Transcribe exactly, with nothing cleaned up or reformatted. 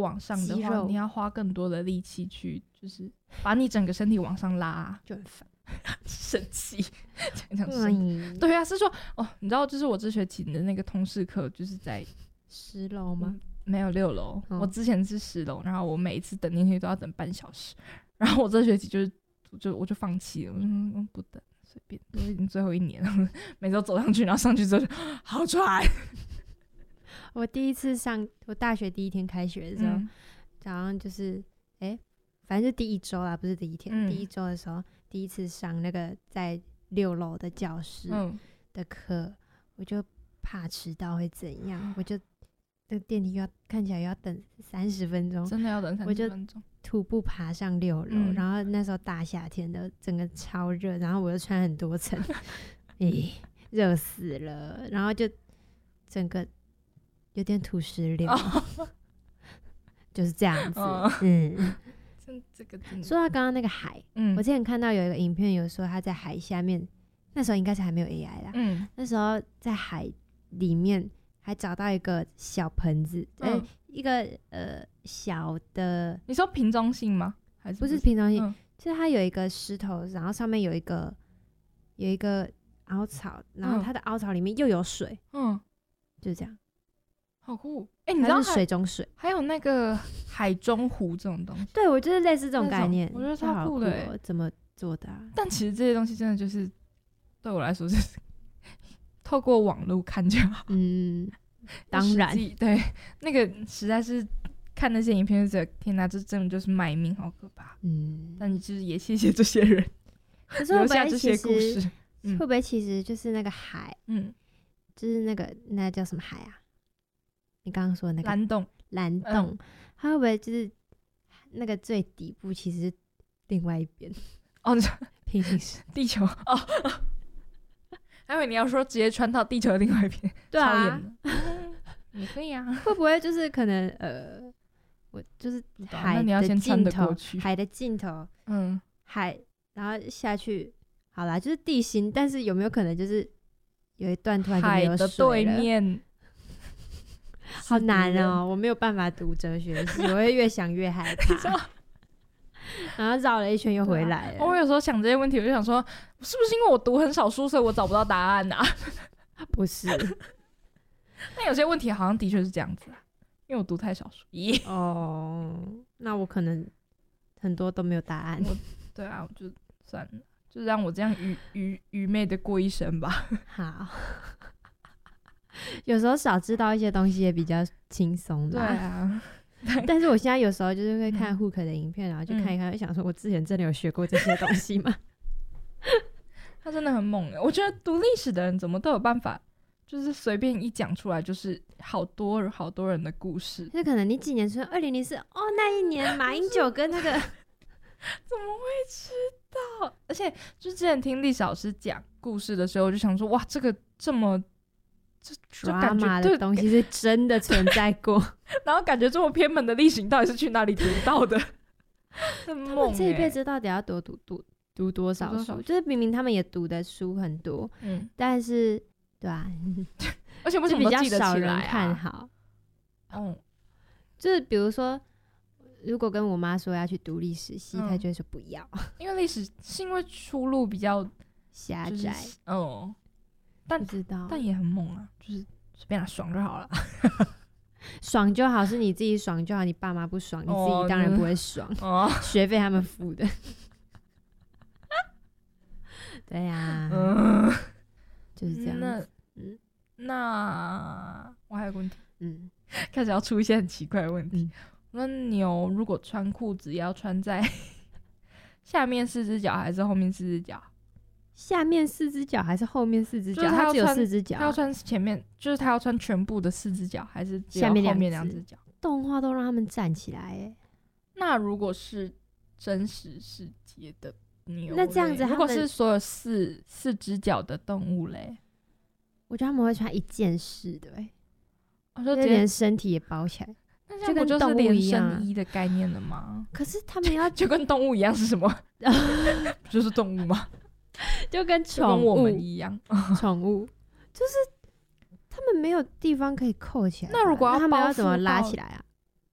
往上的话，你要花更多的力气去，就是把你整个身体往上拉， 就很烦。 生气，讲讲生气。对啊，是说哦，你知道，就是我这学期的那个通识课，就是在十楼吗？ 没有六楼、哦，我之前是十楼，然后我每一次等电梯都要等半小时，然后我这学期就是就我就放弃了，我说、嗯、不等，随便，都已经最后一年了，每周走上去，然后上去之后就好喘。 我第一次上，我大学第一天开学的时候，嗯、早上就是哎、欸，反正就第一周啦，不是第一天，嗯、第一周的时候。第一次上那个在六楼的教室的课、嗯，我就怕迟到会怎样，我就那个电梯要看起来要等三十分钟， 真的要等三十分钟， 我就徒步爬上六楼、嗯，然后那时候大夏天的，整个超热，然后我又穿很多层，咦，热死了，然后就整个有点土石流，哦、就是这样子，哦、嗯。 这个说到刚刚那个海、嗯，我之前看到有一个影片，有说他在海下面，那时候应该是还没有 A I 啦，嗯，那时候在海里面还找到一个小盆子，嗯、呃，一个呃小的， 你说瓶装性吗？还是不是瓶装性？嗯、就是它有一个石头，然后上面有一个有一个凹槽，然后它的凹槽里面又有水，嗯，就这样。 好酷！哎、欸，你知道水中水， 还有那个海中湖这种东西？ 对，我就是类似这种概念， 我觉得超酷的、欸。 怎么做的、啊？ 但其实这些东西真的就是对我来说，就是透过网络看就好。 嗯，当然， 对，那个实在是看那些影片就觉得，天哪，这真的就是卖命，好可怕。嗯，但就是也谢谢这些人， 可是会不会留下这些故事。 嗯、会不会其实就是那个海？嗯，就是那个那叫什么海啊？你刚刚说的那个蓝洞， 蓝洞、嗯，它会不会就是那个最底部其实是另外一边？ 哦， 平行时地球哦，还以为你要说直接穿到地球的另外一边， 对啊， 也可以啊。 会不会就是可能呃，我就是海的尽头，海的尽头，嗯，海，然后下去，好啦，就是地心，但是有没有可能就是有一段突然就没有水了？海的对面。 好难哦，我没有办法读哲学系，我会越想越害怕。然后绕了一圈又回来了。 我有时候想这些问题，我就想说，是不是因为我读很少书，所以我找不到答案啊？ 不是。 那有些问题好像的确是这样子啊，因为我读太少书。咦？ 哦，那我可能很多都没有答案。 对啊，我就算了，就让我这样愚愚愚昧的过一生吧。 好。有时候少知道一些东西也比较轻松的。 对啊， 但是我现在有时候就是会看 Hook 的影片，然后就看一看，就想说我之前真的有学过这些东西吗？ 他真的很猛耶，我觉得读历史的人怎么都有办法，就是随便一讲出来就是好多好多人的故事。 就可能你几年出生，二零零四哦，那一年马英九跟那个怎么会知道？而且就之前听历史老师讲故事的时候，我就想说哇，这个这么。 就感觉的东西是真的存在过， 然后感觉这么偏门的历史，你到底是去哪里读到的？很猛欸！ 这一辈子到底要多读读读多少书？就是明明他们也读的书很多，嗯，但是对啊， 而且为什么都记得起来啊？ 比较少人看好。嗯，就是比如说，如果跟我妈说要去读历史系，她、嗯、就会说不要， 因为历史是因为出路比较狭窄。 哦。但不知道， 但也很猛啊，就是随便啦，爽就好了。 爽就好，是你自己爽就好，你爸妈不爽，你自己当然不会爽。哦，学费他们付的。对呀、啊嗯，就是这样。 那嗯，那我还有个问题，嗯，开始要出一些很奇怪的问题。那、嗯、牛如果穿裤子要穿在下面四只脚还是后面四只脚？ 下面四只脚还是后面四只脚？它只有四只脚， 他要穿前面，就是他要穿全部的四只脚，还是下面后面两只脚？ 动画都让他们站起来耶。 那如果是真实世界的牛， 那这样子， 如果是所有四四只脚的动物嘞， 我觉得他们会穿一件式的，哎，我说连身体也包起来， 那这样不就是连身衣的概念了吗？ 可是他们要就跟动物一样是什么？不就是动物吗？ 就跟宠物我们一样， 宠物就是他们没有地方可以扣起来。 那如果要他们要怎么拉起来啊？